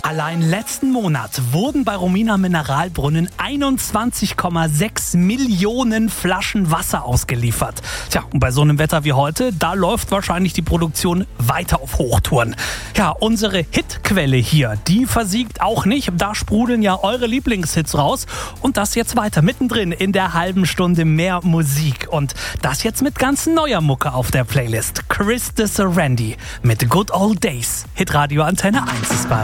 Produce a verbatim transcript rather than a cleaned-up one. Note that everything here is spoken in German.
Allein letzten Monat wurden bei Romina Mineralbrunnen einundzwanzig Komma sechs Millionen Flaschen Wasser ausgeliefert. Tja, und bei so einem Wetter wie heute, da läuft wahrscheinlich die Produktion weiter auf Hochtouren. Ja, unsere Hitquelle hier, die versiegt auch nicht. Da sprudeln ja eure Lieblingshits raus. Und das jetzt weiter, mittendrin in der halben Stunde mehr Musik. Und das jetzt mit ganz neuer Mucke auf der Playlist. Chris de Serendy mit Good Old Days. Hitradio Antenne eins ist bei